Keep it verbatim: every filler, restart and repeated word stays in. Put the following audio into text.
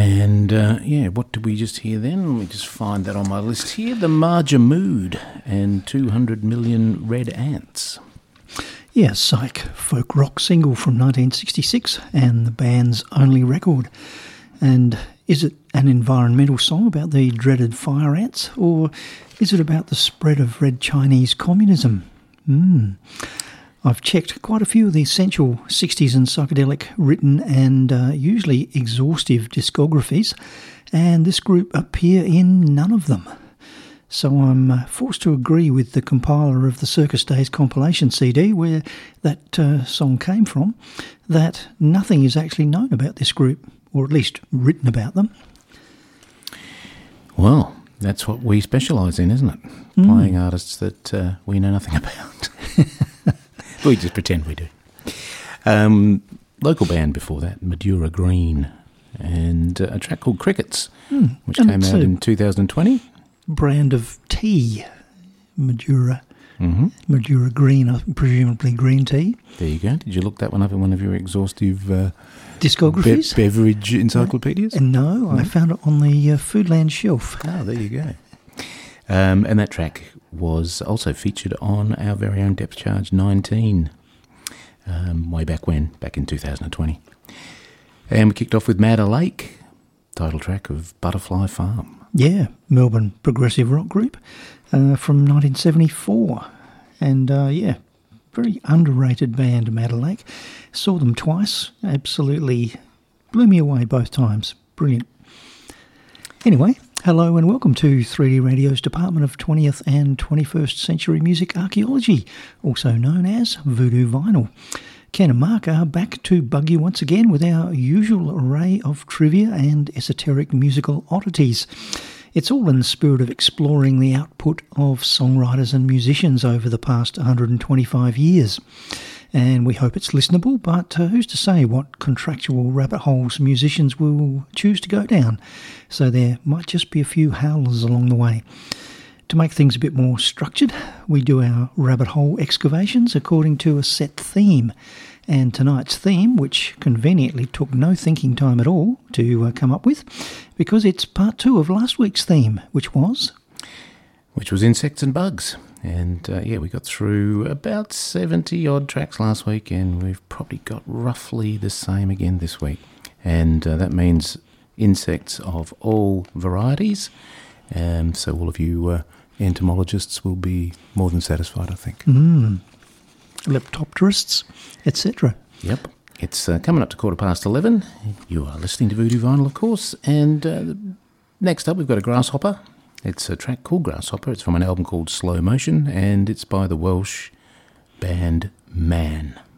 And, uh, yeah, what did we just hear then? Let me just find that on my list here. The Marja Mood and two hundred million Red Ants. Yeah, psych folk rock single from nineteen sixty-six and the band's only record. And is it an environmental song about the dreaded fire ants, or is it about the spread of red Chinese communism? Hmm. I've checked quite a few of the essential sixties and psychedelic written and uh, usually exhaustive discographies, and this group appear in none of them. So I'm uh, forced to agree with the compiler of the Circus Days compilation C D, where that uh, song came from, that nothing is actually known about this group, or at least written about them. Well, that's what we specialise in, isn't it? Mm. Playing artists that uh, we know nothing about. We just pretend we do. Um, local band before that, Madura Green, and uh, a track called Crickets, mm. which and came out in two thousand twenty. Brand of tea, Madura. Mm-hmm. Madura Green, presumably green tea. There you go. Did you look that one up in one of your exhaustive uh, discographies? Be- beverage encyclopedias? Uh, no, no, I found it on the uh, Foodland shelf. Oh, there you go. Um, and that track was also featured on our very own Depth Charge nineteen, um, way back when, back in two thousand twenty. And we kicked off with Madder Lake, title track of Butterfly Farm. Yeah, Melbourne progressive rock group uh, from nineteen seventy-four. And uh, yeah, very underrated band, Madder Lake. Saw them twice, absolutely blew me away both times. Brilliant. Anyway, hello and welcome to three D Radio's Department of twentieth and twenty-first Century Music Archaeology, also known as Voodoo Vinyl. Ken and Mark are back to bug you once again with our usual array of trivia and esoteric musical oddities. It's all in the spirit of exploring the output of songwriters and musicians over the past one hundred twenty-five years. And we hope it's listenable, but uh, who's to say what contractual rabbit holes musicians will choose to go down? So there might just be a few howlers along the way. To make things a bit more structured, we do our rabbit hole excavations according to a set theme. And tonight's theme, which conveniently took no thinking time at all to uh, come up with, because it's part two of last week's theme, which was? Which was insects and bugs. And uh, yeah, we got through about seventy odd tracks last week, and we've probably got roughly the same again this week. And uh, that means insects of all varieties. Um, so all of you uh, entomologists will be more than satisfied, I think. Mm. Leptopterists, et cetera. Yep. It's uh, coming up to quarter past eleven. You are listening to Voodoo Vinyl, of course. And uh, next up, we've got a Grasshopper. It's a track called Grasshopper. It's from an album called Slow Motion, and it's by the Welsh band Man.